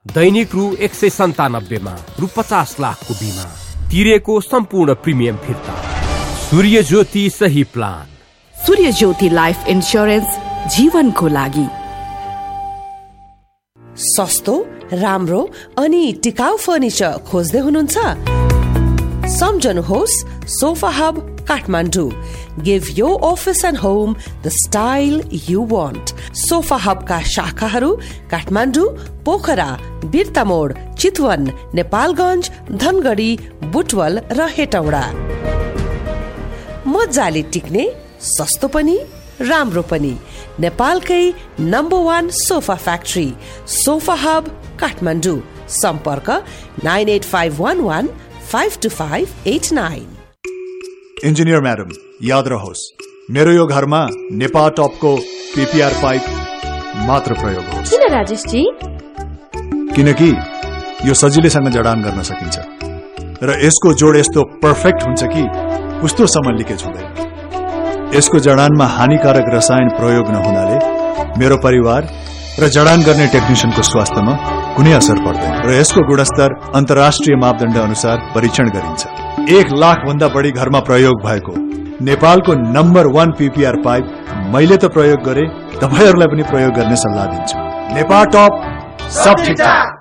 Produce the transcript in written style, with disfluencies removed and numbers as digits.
दैनिक रु 197 मा रु 50 लाखको बीमा, तिरेको सम्पूर्ण प्रिमियम फिर्ता। सूर्य ज्योति सही प्लान। सूर्य ज्योति लाइफ इन्स्योरेन्स, जीवनको लागि। सस्तो, राम्रो अनि टिकाउ फर्निचर खोज्दै हुनुहुन्छ? सम्झनुहोस् sofa hub Kathmandu. Give your office and home the style you want. Sofa hub का शाखाहरू काठमाडौँ, पोखरा, बिर्तामोड, चितवन, नेपालगञ्ज, धनगढी, बुटवल र हेटौडा। मजाले टिक्ने, सस्तो पनि राम्रो पनि, नेपालकै number 1 sofa factory sofa hub Kathmandu. सम्पर्क 98511 52589। इन्जिनियर म्याडम, याद रहोस्, मेरो यो घरमा नेपाल टपको पीपीआर पाइप मात्र प्रयोग होस्। किन राजेश जी? किनकि यो सजिलैसँग जडान गर्न सकिन्छ र यसको जोड यस्तो पर्फेक्ट हुन्छ कि कस्तोसम्म लिकेज हुँदैन। यसको जडानमा हानिकारक रसायन प्रयोग नहुनाले मेरो परिवार र जडान गर्ने टेक्निशियनको स्वास्थ्यमा कुनै असर पर्दैन र यसको गुणस्तर अन्तर्राष्ट्रिय मापदण्ड अनुसार परीक्षण गरिन्छ। 1 लाख भन्दा बढी घरमा प्रयोग भएको नेपालको नम्बर 1 पीपीआर पाइप मैले त प्रयोग गरे, तपाईहरुलाई पनि प्रयोग गर्ने सल्लाह दिन्छु। नेपाल टप सब ठीक।